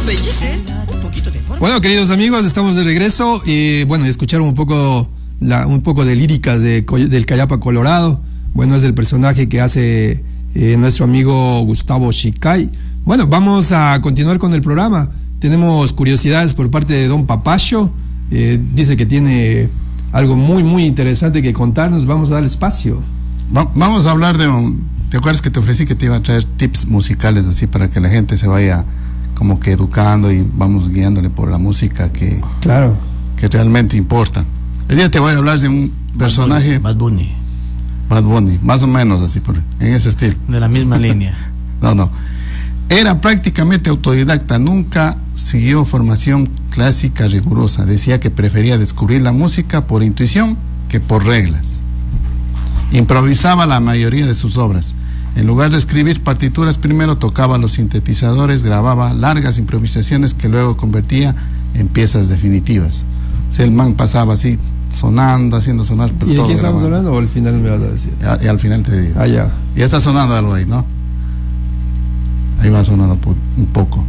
bellices. Un poquito de forma. Bueno, queridos amigos, estamos de regreso y bueno, escucharon un poco de líricas del Cayapa Colorado. Bueno, es el personaje que hace nuestro amigo Gustavo Shicay. Bueno, vamos a continuar con el programa. Tenemos curiosidades por parte de don Papacho. Dice que tiene algo muy, muy interesante que contarnos. Vamos a dar espacio. Vamos a hablar de ¿te acuerdas que te ofrecí que te iba a traer tips musicales así para que la gente se vaya como que educando y vamos guiándole por la música que realmente importa? El día te voy a hablar de un personaje Bad Bunny, más o menos así en ese estilo. de la misma línea. No. Era prácticamente autodidacta, nunca siguió formación clásica rigurosa. Decía que prefería descubrir la música por intuición que por reglas. Improvisaba la mayoría de sus obras. En lugar de escribir partituras, primero tocaba los sintetizadores, grababa largas improvisaciones que luego convertía en piezas definitivas. O sea, el man pasaba así, sonando, haciendo sonar. ¿Y de qué estamos hablando o al final me vas a decir? Y al final te digo. Ya. Ya está sonando algo ahí, ¿no? Ahí va sonando un poco.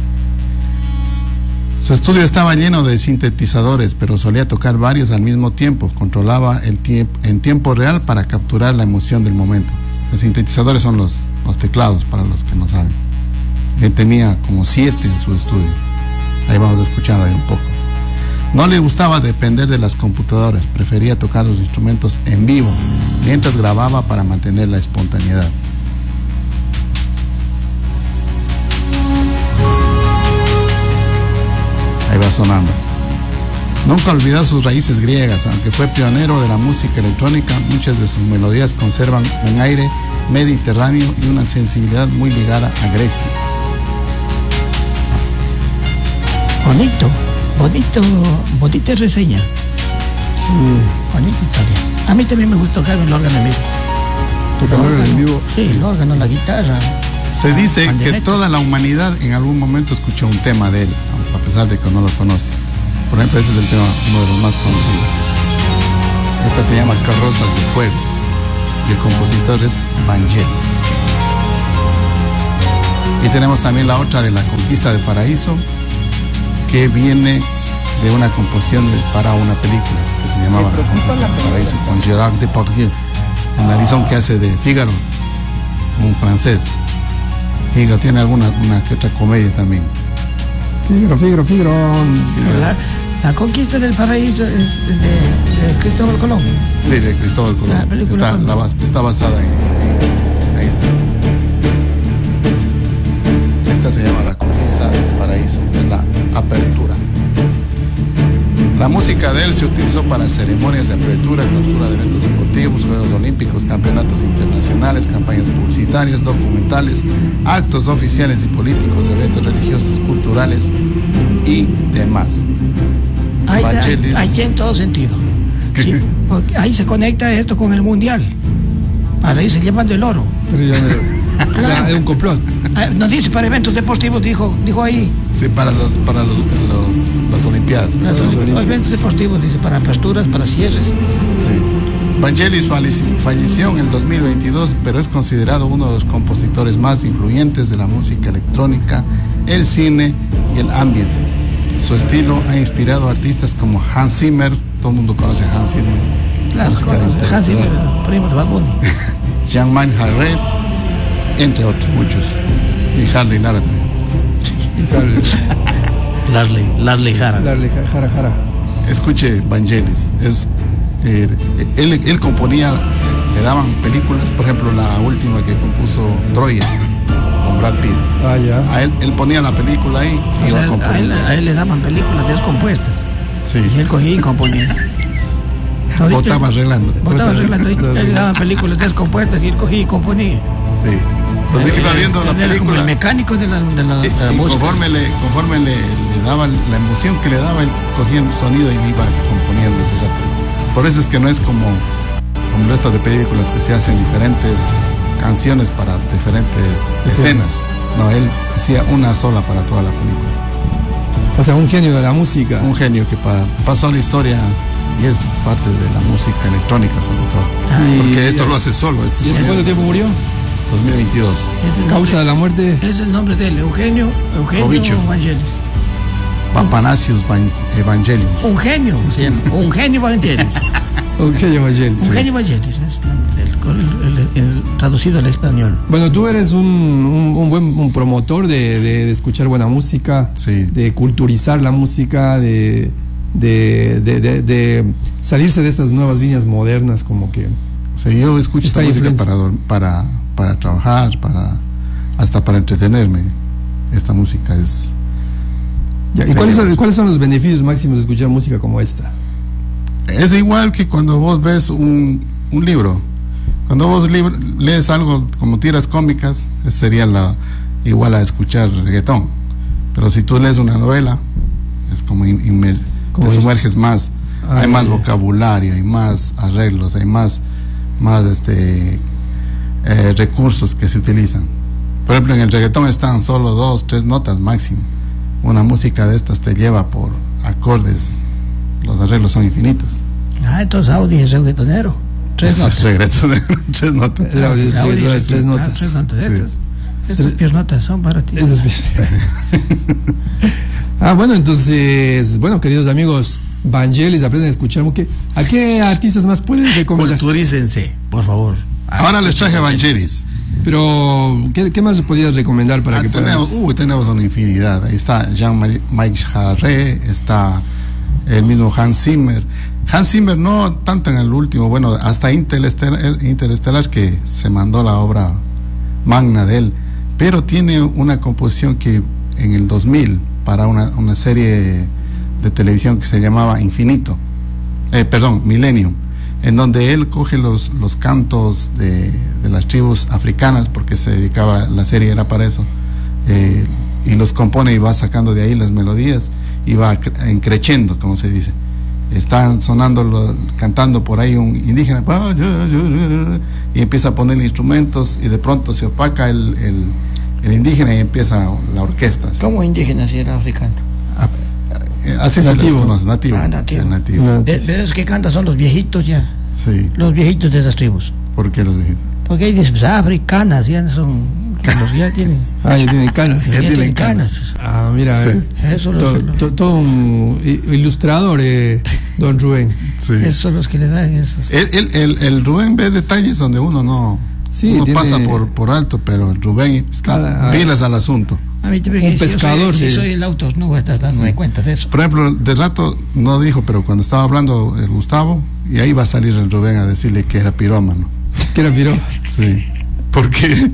Su estudio estaba lleno de sintetizadores, pero solía tocar varios al mismo tiempo. Controlaba en tiempo real para capturar la emoción del momento. Los sintetizadores son los teclados, para los que no saben. Él tenía como 7 en su estudio. Ahí vamos escuchando ahí un poco. No le gustaba depender de las computadoras, prefería tocar los instrumentos en vivo, mientras grababa para mantener la espontaneidad. Ahí va sonando. Nunca olvidó sus raíces griegas, aunque fue pionero de la música electrónica, muchas de sus melodías conservan un aire mediterráneo y una sensibilidad muy ligada a Grecia. Bonita reseña. Sí. Bonita historia. A mí también me gusta tocar el órgano en vivo. ¿Tocar el órgano en vivo? Sí, el órgano, la guitarra. Se dice que toda la humanidad en algún momento escuchó un tema de él, a pesar de que no lo conoce. Por ejemplo, ese es el tema, uno de los más conocidos. Esta se llama Carrozas de Fuego y el compositor es Vangelis. Y tenemos también la otra de La Conquista del Paraíso, que viene de una composición para una película que se llamaba La Conquista del Paraíso, con Gérard Depardieu, un narizón que hace de Fígaro, un francés. Fígaro tiene una que otra comedia también. Fígaro. La Conquista del Paraíso es de Cristóbal Colón. Sí, de Cristóbal Colón. Está basada en ahí está. Esta se llama La Conquista del Paraíso, es la apertura. La música de él se utilizó para ceremonias de apertura, clausura de eventos deportivos, Juegos Olímpicos, campeonatos internacionales, campañas publicitarias, documentales, actos oficiales y políticos, eventos religiosos, culturales y demás. Ahí tiene todo sentido. Sí, porque ahí se conecta esto con el mundial. Para irse llevando el oro. O sea, es un complot. Nos dice para eventos deportivos, dijo ahí. Sí, para las Olimpiadas. Los eventos deportivos, dice, para aperturas, para cierres. Sí. Vangelis falleció en el 2022, pero es considerado uno de los compositores más influyentes de la música electrónica, el cine y el ambient. Su estilo ha inspirado a artistas como Hans Zimmer, todo el mundo conoce a Hans Zimmer. Claro, Hans Zimmer, primo de Bad Bunny. Jean-Marie Harret, entre otros muchos. Y Harley Lara también. Larley Jara. Escuche Vangelis, él componía, le daban películas, por ejemplo la última que compuso Troya con Brad Pitt. Ya. A él ponía la película ahí y iba componiendo. A él le daban películas descompuestas. Sí. Y él cogía y componía. Botaba arreglando. Él le daban películas descompuestas y él cogía y componía. Sí. Entonces iba viendo la película. Como el mecánico de la música. Conforme le daban la emoción que le daba, él cogía el sonido y iba componiendo ese rato. Por eso es que no es como el resto de películas que se hacen diferentes canciones para diferentes escenas. No, él hacía una sola para toda la película. O sea, un genio de la música. Un genio que pasó a la historia y es parte de la música electrónica sobre todo. Porque esto lo hace solo. ¿Y hace cuánto tiempo murió? 2022. ¿Causa de la muerte? Es el nombre de él, Eugenio Vangelis. Papanasius Evangelius. Un genio se llama. Un genio Vangelis. Eugenio Vangelis. Eugenio Vangelis es el traducido al español. Bueno, tú eres un buen promotor de escuchar buena música, sí, de culturizar la música, de salirse de estas nuevas líneas modernas, como que... Sí, yo escucho esta música para trabajar, hasta para entretenerme. Esta música es... ¿Y cuáles son los beneficios máximos de escuchar música como esta? Es igual que cuando vos ves un libro. Cuando vos lees algo como tiras cómicas, sería igual a escuchar reggaetón. Pero si tú lees una novela, es como te sumerges más. Hay más vocabulario, hay más arreglos, hay más recursos que se utilizan. Por ejemplo, en el reggaetón están solo 2, 3 notas máximo. Una música de estas te lleva por acordes, los arreglos son infinitos. Entonces Audi es reggaetonero. 3 notas. 3 notas. Tres notas. Estas piernotas son para ti. Bueno, entonces, queridos amigos, Vangelis, aprenden a escuchar. ¿A qué artistas más pueden recomendar? Culturícense, por favor. Ahora les traje Vangelis. Pero, ¿qué más podrías recomendar para que tenemos una infinidad. Ahí está Jean-Mike Jarre, está el mismo Hans Zimmer. Hans Zimmer no tanto en el último, hasta Interestelar, que se mandó la obra magna de él, pero tiene una composición que en el 2000 para una serie de televisión que se llamaba Millennium, en donde él coge los cantos de las tribus africanas, porque se dedicaba, la serie era para eso, y los compone y va sacando de ahí las melodías y va creciendo, como se dice. Están sonando, cantando por ahí un indígena, y empieza a poner instrumentos y de pronto se opaca el indígena y empieza la orquesta. ¿Cómo indígena si era africano? Así se les conoce, nativo. Pero es que canta son los viejitos ya. Sí. Los viejitos de esas tribus. ¿Por qué los viejitos? Porque hay africanas, ya son... Ya tienen. Ya tienen canas. Ya tienen canas. Mira, sí. Eso todo un ilustrador, don Rubén. Sí. Esos son los que le dan esos. El Rubén ve detalles donde uno no... Sí, uno pasa por alto, pero el Rubén está pilas al asunto. A mí un pescador. Si soy el autor, no voy a estar dándome cuenta de eso. Por ejemplo, de rato no dijo, pero cuando estaba hablando el Gustavo, y ahí va a salir el Rubén a decirle que era pirómano. ¿Que era pirómano? Sí. ¿Por qué?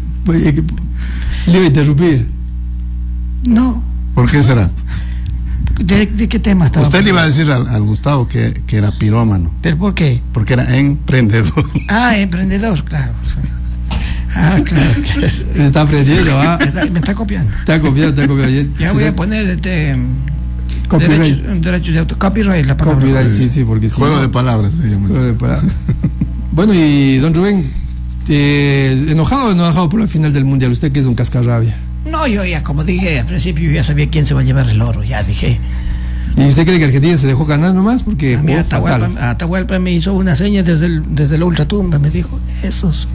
Le iba a interrumpir. No. ¿Por qué será? ¿De qué tema estaba? Usted le iba a decir al Gustavo que era pirómano. ¿Pero por qué? Porque era emprendedor. Emprendedor, claro. Claro. Me está aprendiendo, Me está copiando. Está copiando. Ya voy a poner copyright. Derechos de autor. Copyright, la palabra. Copyright, sí, porque sí. Juego de palabras se llama eso. Juego de palabras. Bueno, y don Rubén, ¿enojado o no enojado por la final del Mundial? Usted que es un cascarrabia. No, yo ya, como dije al principio, yo ya sabía quién se va a llevar el oro, ya dije. ¿Y usted cree que Argentina se dejó ganar nomás? Porque Atahualpa me hizo una seña desde la ultratumba, me dijo, esos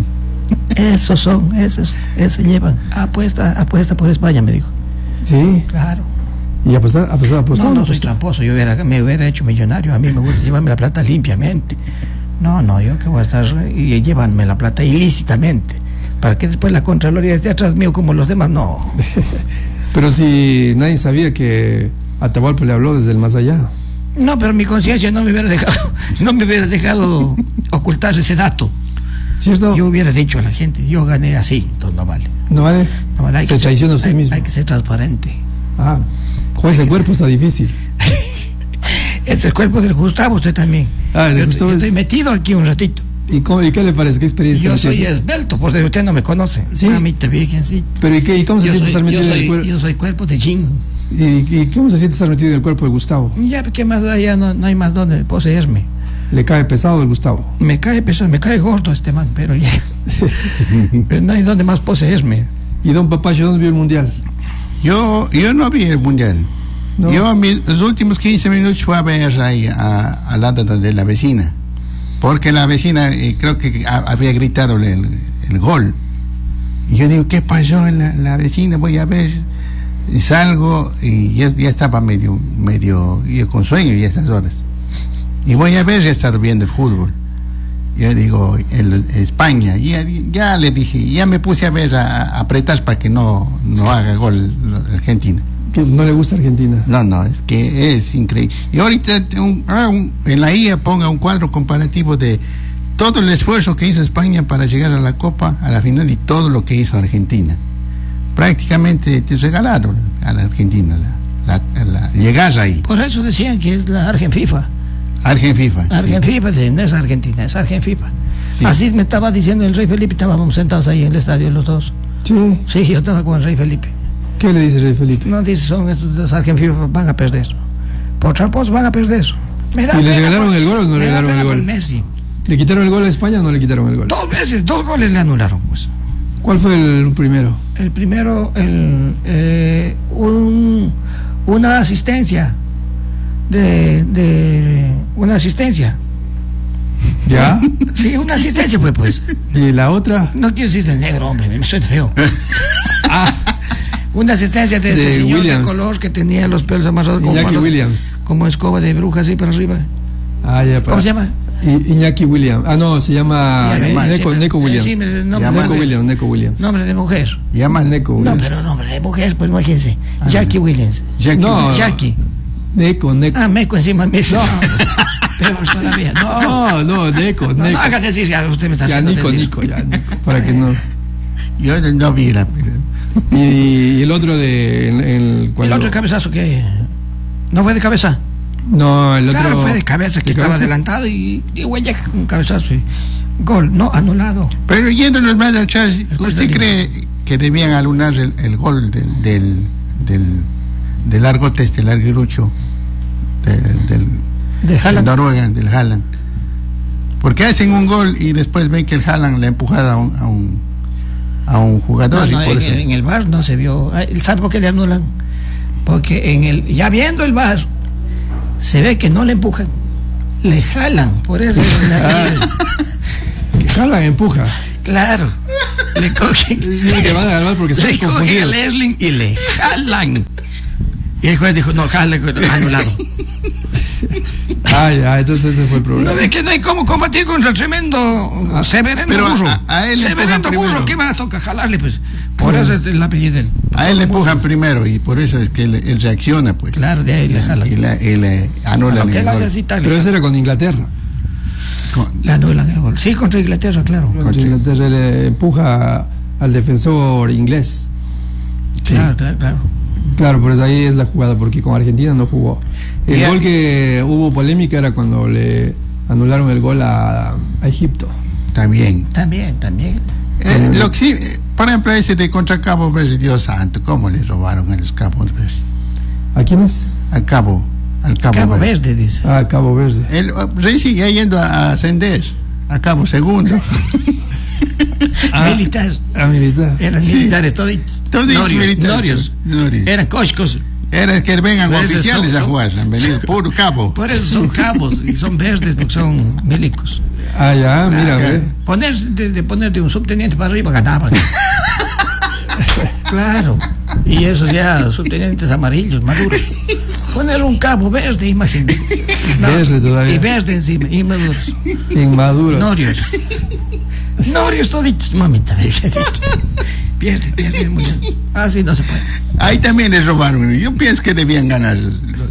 llevan, apuesta por España, me dijo. Sí. Claro. ¿Y apostó? No soy tramposo, me hubiera hecho millonario, a mí me gusta llevarme la plata limpiamente. No, yo que voy a estar y llevarme la plata ilícitamente, para que después la Contraloría esté atrás mío como los demás, no. Pero si nadie sabía que Atahualpa le habló desde el más allá. No, pero mi conciencia no me hubiera dejado ocultar ese dato. ¿Cierto? Yo hubiera dicho a la gente, yo gané así, entonces no vale. ¿No vale? No vale, se traiciona usted mismo. Hay que ser transparente. Con ese cuerpo está difícil. Es el cuerpo del Gustavo, usted también. Yo estoy metido aquí un ratito. ¿Y qué le parece? ¿Qué experiencia? Yo soy esbelto, porque usted no me conoce. ¿Sí? Mamita virgencita. ¿Pero y cómo se siente estar metido en el cuerpo? Yo soy cuerpo de chingo. ¿Y cómo se siente estar metido en el cuerpo de Gustavo? Ya, ¿qué más da? Ya no hay más donde poseerme. ¿Le cae pesado el Gustavo? Me cae pesado, me cae gordo este man, pero ya. Pero no hay donde más poseerme. ¿Y don Papacho, dónde vio el Mundial? Yo no vi el Mundial. ¿No? Yo los últimos 15 minutos fui a ver ahí al lado de la vecina, porque la vecina creo que había gritado el gol Y yo digo, ¿qué pasó en la vecina? Voy a ver. Y salgo y ya estaba medio yo con sueño y esas horas. Y voy a ver, ya estaba viendo el fútbol. Yo digo, España, ya le dije, ya me puse a ver, a apretar para que no haga gol Argentina. ¿Que no le gusta Argentina? No, es que es increíble. Y ahorita en la IA ponga un cuadro comparativo de todo el esfuerzo que hizo España para llegar a la Copa, a la final, y todo lo que hizo Argentina. Prácticamente te regalado a la Argentina la llegar ahí. Por eso decían que es la Argenfifa. Argenfifa. Argenfifa, sí. No es Argentina, es Argenfifa. Sí. Así me estaba diciendo el rey Felipe, estábamos sentados ahí en el estadio los dos. Sí. Sí, yo estaba con el rey Felipe. ¿Qué le dice el rey Felipe? No, dice, son estos de Argenfifa, van a perder. Por tramposos van a perder. ¿Y le regalaron el gol o no le regalaron el gol? Messi. ¿Le quitaron el gol a España o no le quitaron el gol? 2 veces, 2 goles le anularon, pues. ¿Cuál fue el primero? El primero, una asistencia una asistencia. ¿Ya? Sí, una asistencia, pues. ¿Y la otra? No quiero decir el negro, hombre, me suena feo. Una asistencia de ese señor Williams. de color que tenía los pelos amarrados Iñaki Williams. como escoba de bruja así para arriba. Ya, ¿Cómo se llama? Iñaki Williams. No, se llama Neco Williams. Sí, Neco Williams. Nombre de mujer. Llama Neco No, Williams. pero nombre de mujer, pues imagínense. Jackie Williams. No, Jackie. Neco. Meco encima de mí. No. Pero todavía. No, Neco. No haga decir, ya usted me está Ya, haciendo Nico, para que no. Yo no vi Y el otro de... ¿El otro cabezazo que no fue de cabeza? No, el otro... Claro, fue de cabeza, que estaba adelantado y güey, un cabezazo y gol, no, anulado. Pero yéndonos más atrás, ¿usted cree que debían anular el gol del largote, este larguirucho De Haaland? Noruega, del Haaland? Porque hacen un gol y después ven que el Haaland le ha empujado a un jugador. No, y por eso... en el VAR no se vio. ¿Sabe por qué le anulan? Porque ya viendo el VAR se ve que no le empujan, le jalan. Por eso que Haaland empuja. Claro, le cogen. Dicen que van a ganar porque están le cogen confundidos. el Erling y le jalan. Y el juez dijo, no, anulado. Entonces ese fue el problema. No ve que no hay cómo combatir contra el tremendo Severino pero Burro. a él le empujan Severino Burro, primero. ¿qué más toca? Jalarle, pues. Por eso es el apellido de él. A él le empujan primero y por eso es que él reacciona, pues. Claro, de ahí le jalan. Y le anulan el gol. Pero ese era con Inglaterra. Le anulan el gol. Sí, contra Inglaterra, claro. Contra Inglaterra le empuja al defensor inglés. Sí. Claro. Claro, por eso ahí es la jugada, porque con Argentina no jugó. El gol que hubo polémica era cuando le anularon el gol a Egipto. También. También. Lo que sí, por ejemplo, ese de contra Cabo Verde, Dios santo, ¿cómo le robaron a los Cabos Verde? ¿A quién es? Al Cabo Verde, dice. Cabo Verde. El rey sigue yendo a ascender a Cabo Segundo. Militar. Militar. Eran militares, todos militares. Norios. Eran coscos. Era que vengan Por eso oficiales a jugar, han venido puro cabo. Por eso son cabos y son verdes porque son milicos. Mira, ve. Poner de un subteniente para arriba ganaban. Claro. Y esos ya subtenientes amarillos, maduros. Poner un cabo verde, imagínate. Verde todavía. Y verde encima, inmaduros. Inmaduros. Norios toditos, mamita. Pierde muy bien. Así no se puede. Ahí también les robaron. Yo pienso que debían ganar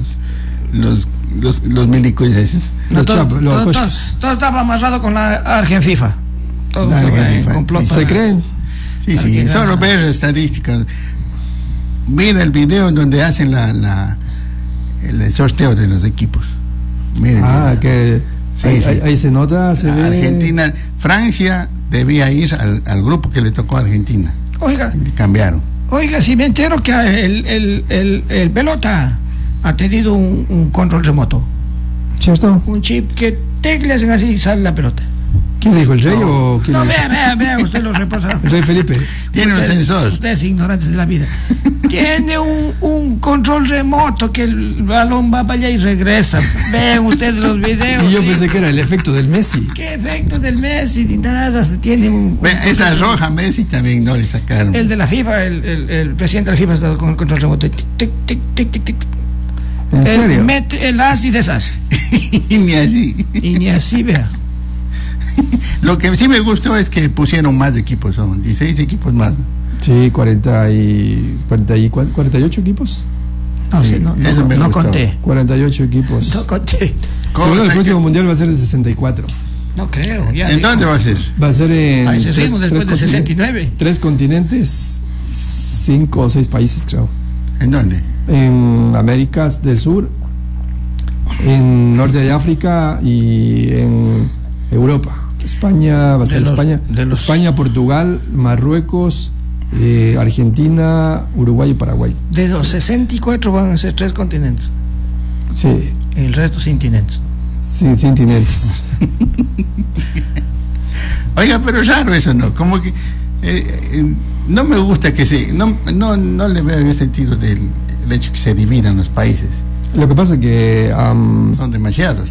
los milicos esos. Todo estaba amarrado con la Argenfifa. Todo La Argenfifa. complot. ¿Se creen? Sí, solo ver estadísticas. Mira el video en donde hacen el sorteo de los equipos. Miren. Que Sí, ahí se nota, se ve. Argentina, Francia debía ir al grupo que le tocó a Argentina. Oiga, Y cambiaron. si me entero que el pelota ha tenido un control remoto. ¿Cierto? Un chip que tecleas hacen así y sale la pelota. ¿Quién le dijo, el rey o quién No, le dijo? vea, usted lo reposa. El rey Felipe. Tiene un sensor. Ustedes ignorantes de la vida. Tiene un control remoto que el balón va para allá y regresa. Vean ustedes los videos. Y yo ¿sí? pensé que era el efecto del Messi. ¿Qué efecto del Messi? Ni nada, tiene un... Ve, esa roja Messi también no le sacaron. El de la FIFA, el presidente de la FIFA está con control remoto. Tic, tic, tic, tic, tic, tic. ¿En serio? Mete el as y deshace. Y ni así. Y ni así, vea. Lo que sí me gustó es que pusieron más equipos, son 16 equipos más. Sí, 48 equipos. No, Sí, sí, eso me no gustó. conté. 48 equipos. No conté. Pero bueno, el Cosa próximo que- mundial va a ser de 64. No creo. Ya ¿En dónde va a ser? Va a ser en A ese ritmo, después de continentes- 69. 3 continentes, 5 o 6 países, creo. ¿En dónde? En Américas del Sur, en Norte de África y en Europa. España, va a ser España, España, Portugal, Marruecos, Argentina, Uruguay y Paraguay. De los 64 van a ser 3 continentes. Sí, Y el resto sin continentes. sin continentes. Oiga, pero raro eso, ¿no? Como que no me gusta que se... No le veo el sentido del el hecho que se dividan los países. Lo que pasa es que Son demasiados.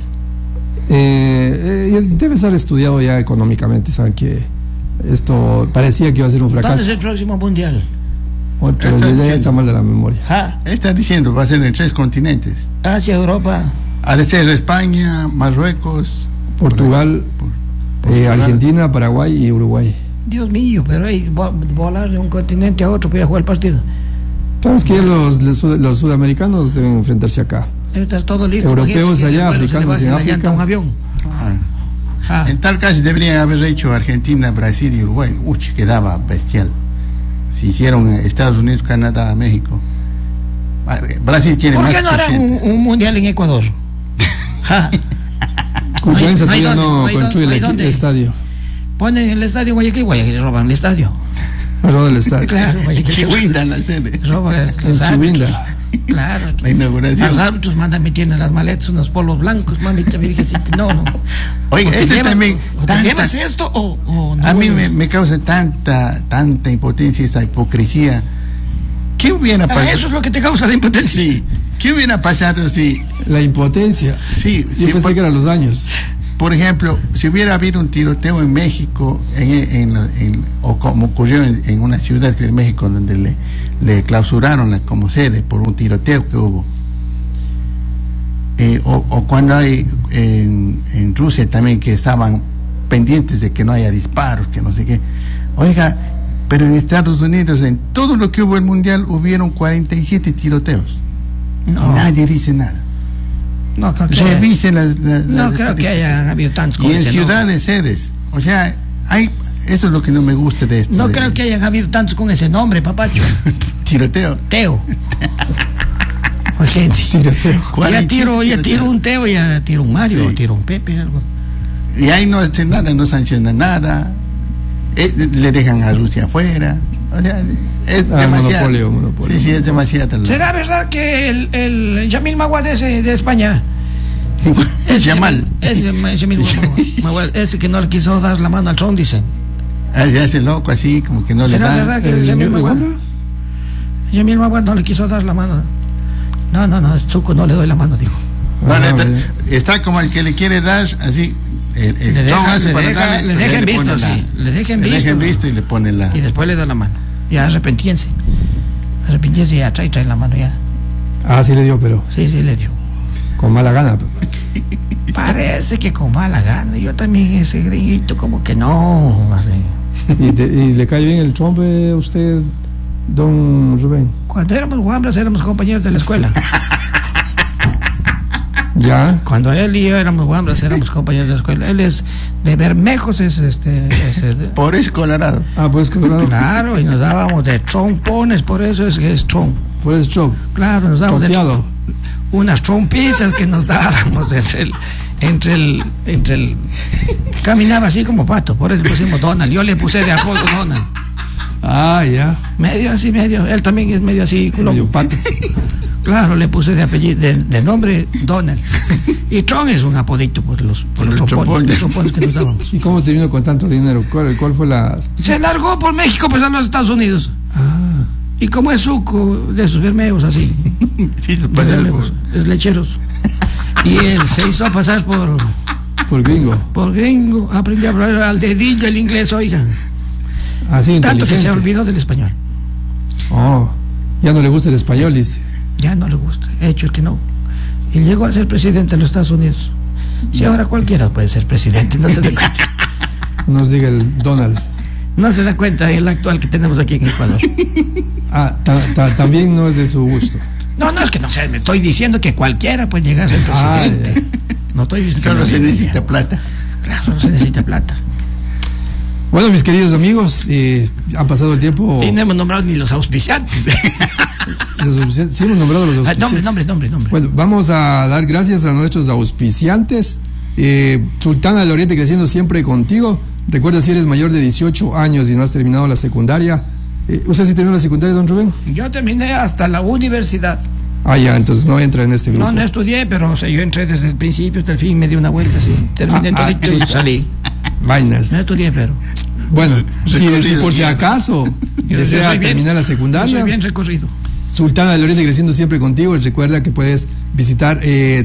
debe estar estudiado ya económicamente. Saben que esto parecía que iba a ser un ¿Dónde es fracaso. el próximo mundial? Oye, pero Está ya diciendo. está mal de la memoria. Ah, Está diciendo, va a ser en 3 continentes. Asia, Europa. Ha de ser España, Marruecos, Portugal, Portugal. Argentina, Paraguay y Uruguay. Dios mío, pero hay volar de un continente a otro para ir a jugar el partido. Claro, es que los sudamericanos deben enfrentarse acá. Debe estar todo listo. Europeos Imagínense que allá, el vuelo se le va africanos a en hacer la llanta a un África. avión. Ah. Ah, En tal caso deberían haber hecho Argentina, Brasil y Uruguay. Uy, quedaba bestial. Si hicieron Estados Unidos, Canadá, México. Brasil tiene ¿por más qué no harán presidente. un mundial en Ecuador? Ja. Cucharenza No hay todavía dónde, no no hay construye dónde, no hay el dónde. estadio. Ponen el estadio Guayaquil, Guayaquil roban el estadio. Roba el estadio. Claro, Guayaquil Chihuinda en la sede. roban En Chubinda. Claro. La inauguración. Los árbitros mandan metiendo en las maletas unos polos blancos, mamita virgencita. No. Oiga, O te este llevas- también. o te tanta- llevas esto o no. a mí me causa tanta impotencia esta hipocresía. ¿Qué hubiera Ah, pasado? eso es lo que te causa la impotencia. Sí. ¿Qué hubiera pasado si, La impotencia. sí, Yo pensé que eran los años. por ejemplo, si hubiera habido un tiroteo en México, o como ocurrió en una ciudad que es México, donde le clausuraron como sede por un tiroteo que hubo? O cuando hay en Rusia también, que estaban pendientes de que no haya disparos, que no sé qué. Oiga, pero en Estados Unidos, en todo lo que hubo el mundial, hubieron 47 tiroteos. No, Y nadie dice nada. no creo que Revisen las no creo que haya habido tantos. y con en ese ciudades, sedes. O sea, eso es lo que no me gusta de esto. nombre. No de creo que hayan habido tantos con ese nombre, papacho. tiroteo. Teo. Oye, Tiroteo. ya 47 tiro tiroteos. un Teo, ya tiro un Mario, Sí. tiro un Pepe, algo. Y ahí no hacen nada, no sancionan nada. Le dejan a Rusia afuera. O sea, es demasiado. Monopolio. Sí, es demasiado. ¿Será verdad que el Yamil Maguad ese de España? Yamal. Ese Maguad, ese que no le quiso dar la mano al Tron, dicen. Se hace loco así, como que no le ¿Será da. verdad que el Yamil Maguad? Yamil Maguad no le quiso dar la mano. No, Zuko no le doy la mano, dijo. Vale, Ah, está como el que le quiere dar, así. El Le Tron deja- hace le para deja- darle, le y dejen le visto, pone sí, le dejen le visto. visto y le pone la. Y después le da la mano. Ya arrepentíense. Arrepentíense, ya trae la mano ya. Ah, sí le dio, pero Sí, le dio. con mala gana. Parece que con mala gana. Yo también ese gringuito como que no. Así. ¿Y le cae bien el trompe a usted, don Rubén? Cuando éramos guambras éramos compañeros de la escuela. ¿Ya? Cuando él y yo éramos guambras éramos compañeros de la escuela. Él es de Bermejos, Por eso Colorado. Ah, pues Colorado. claro, y nos dábamos de trompones, por eso es que es trom. Por el tromp. Claro, nos dábamos de Trompeado. unas trompizas que nos dábamos entre el caminaba así como pato, por eso le pusimos Donald. Yo le puse de apodo Donald. Ah, ya. Medio así, medio. Él también es medio así, culón. Medio pato. Claro, le puse de apellido, de nombre Donald. Y Tron es un apodito por los trompones que nos dábamos. ¿Y cómo te vino con tanto dinero? ¿Cuál fue la...? Se largó por México, pues a los Estados Unidos. Ah, Y como es suco de esos bermeos así, Sí, se puede hacer por- es lecheros. Y él se hizo pasar por gringo. por gringo, aprendió a hablar al dedillo el inglés, oiga. Así Tanto que se inteligente. olvidó del español. Oh, ya no le gusta el español, dice. Ya no le gusta, hecho es que no. Y llegó a ser presidente de los Estados Unidos. Si ahora cualquiera puede ser presidente, no se da cuenta. Nos diga el Donald. No se da cuenta el actual que tenemos aquí en Ecuador. Ah, también no es de su gusto. No, es que no sé, me estoy diciendo que cualquiera puede llegar a ser presidente. No estoy diciendo que Solo no se debería. necesita plata. Claro, solo se necesita plata. Bueno, mis queridos amigos, ha pasado el tiempo. Y no hemos nombrado ni los auspiciantes. Sí, hemos nombrado los auspiciantes. Nombre. Bueno, vamos a dar gracias a nuestros auspiciantes. Sultana del Oriente, creciendo siempre contigo. Recuerda, si eres mayor de 18 años y no has terminado la secundaria. ¿Usted sí terminó la secundaria, don Rubén? Yo terminé hasta la universidad. Ah, ya, entonces no entra en este grupo. No estudié, pero o sea, yo entré desde el principio hasta el fin, me di una vuelta, sí. Terminé todito y salí. Vainas. No estudié, pero... Bueno, si Recorrido, por si acaso Yo desea soy bien- terminar la yo secundaria, soy bien recorrido. Sultana del Oriente, creciendo siempre contigo. Recuerda que puedes visitar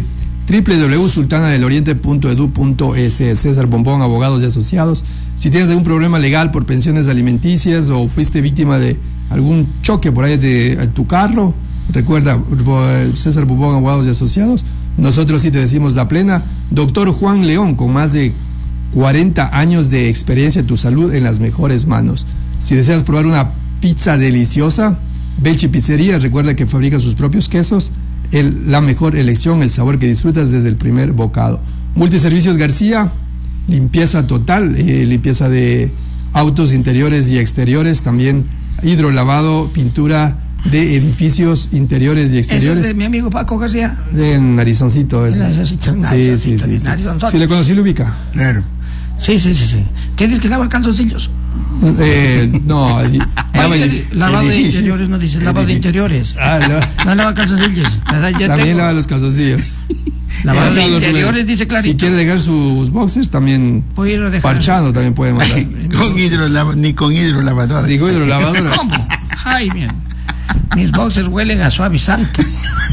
www.sultanadeloriente.edu.es. César Bombón, abogados y asociados. Si tienes algún problema legal por pensiones alimenticias o fuiste víctima de algún choque por ahí de tu carro, recuerda, César Bombón, abogados y asociados. Nosotros sí te decimos la plena. Doctor Juan León, con más de 40 años de experiencia, tu salud en las mejores manos. Si deseas probar una pizza deliciosa, Belchi Pizzería, recuerda que fabrica sus propios quesos, la mejor elección, el sabor que disfrutas desde el primer bocado. Multiservicios García, limpieza total, limpieza de autos interiores y exteriores, también hidrolavado, pintura de edificios interiores y Ese es exteriores. de mi amigo Paco García. De Narizoncito ese. Narizoncito, Sí. Narizonzote. Si le conocí, lo ubica. Claro. Sí. ¿Qué dices que lava calzoncillos? No, Lavado de Edificio. interiores, no dice lavado de interiores. No lava calzoncillos. también lava los calzoncillos. Lavado de Eso, interiores, dice clarito. Si quiere dejar sus boxers, también Voy a ir a dejar. parchando también puede mandar. Ni con hidrolavadora. Digo hidrolavadora. ¿Cómo? Ay, bien. Mis boxers huelen a suavizante.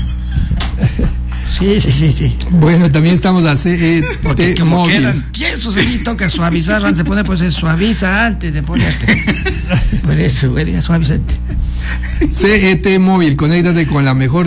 Sí. Bueno, también estamos a Porque CET como Móvil. quedan tiesos, ahí toca suavizar, antes de poner, pues se suaviza antes de ponerte. Por eso huele a suavizante. CET Móvil, conéctate con la mejor